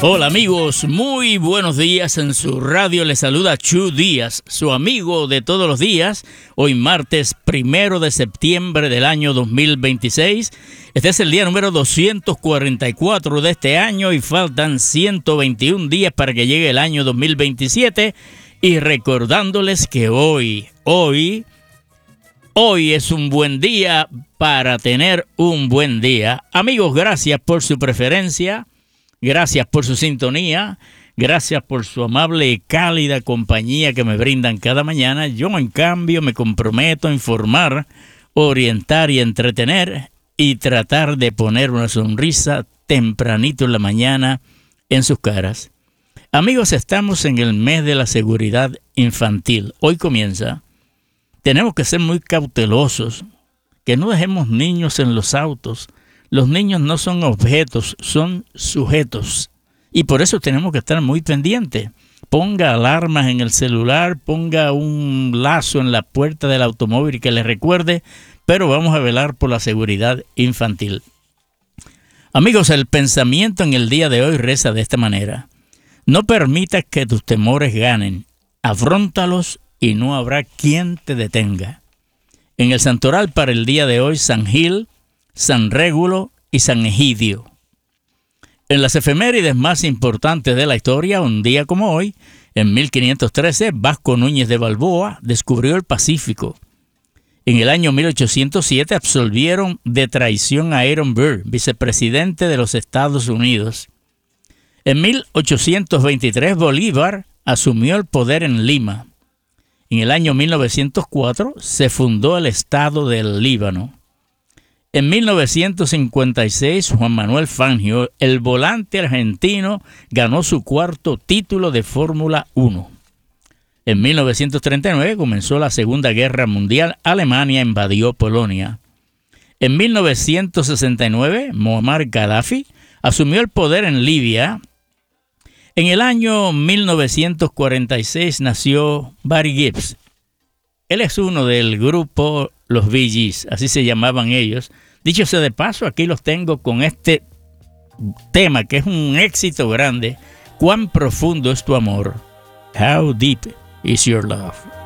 Hola amigos, muy buenos días. En su radio les saluda Chu Díaz, su amigo de todos los días. Hoy martes 1 de septiembre del año 2026. Este es el día número 244 de este año y faltan 121 días para que llegue el año 2027. Y recordándoles que hoy es un buen día para tener un buen día. Amigos, gracias por su preferencia. Gracias por su sintonía, gracias por su amable y cálida compañía que me brindan cada mañana. Yo, en cambio, me comprometo a informar, orientar y entretener y tratar de poner una sonrisa tempranito en la mañana en sus caras. Amigos, estamos en el mes de la seguridad infantil. Hoy comienza. Tenemos que ser muy cautelosos, que no dejemos niños en los autos. Los niños no son objetos, son sujetos. Y por eso tenemos que estar muy pendientes. Ponga alarmas en el celular, ponga un lazo en la puerta del automóvil que le recuerde, pero vamos a velar por la seguridad infantil. Amigos, el pensamiento en el día de hoy reza de esta manera. No permitas que tus temores ganen. Afróntalos y no habrá quien te detenga. En el santoral para el día de hoy, San Gil, San Régulo y San Egidio. En las efemérides más importantes de la historia, un día como hoy, en 1513, Vasco Núñez de Balboa descubrió el Pacífico. En el año 1807 absolvieron de traición a Aaron Burr, vicepresidente de los Estados Unidos. En 1823, Bolívar asumió el poder en Lima. En el año 1904 se fundó el Estado del Líbano. En 1956, Juan Manuel Fangio, el volante argentino, ganó su cuarto título de Fórmula 1. En 1939 comenzó la Segunda Guerra Mundial. Alemania invadió Polonia. En 1969, Muammar Gaddafi asumió el poder en Libia. En el año 1946 nació Barry Gibb. Él es uno del grupo Los Bee Gees, así se llamaban ellos. Dicho sea de paso, aquí los tengo con este tema que es un éxito grande. ¿Cuán profundo es tu amor? How deep is your love?